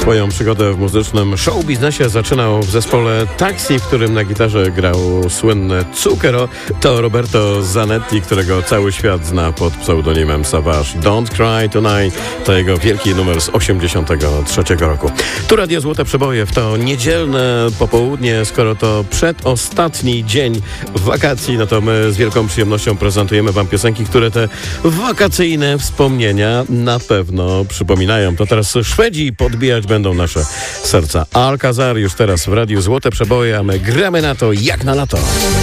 Swoją przygodę w muzycznym show biznesie zaczynał w zespole Taxi, w którym na gitarze grał słynny Zucchero. To Roberto Zanetti, którego cały świat zna pod pseudonimem Savage. Don't Cry Tonight to jego wielki numer z 1983 roku. Tu Radio Złote Przeboje w to niedzielne popołudnie. Skoro to przedostatni dzień wakacji, no to my z wielką przyjemnością prezentujemy wam piosenki, które te wakacyjne wspomnienia na pewno przypominają. To teraz Szwedzi podbijać będą nasze serca. Alcazar już teraz w Radiu Złote Przeboje, a my gramy na to jak na lato.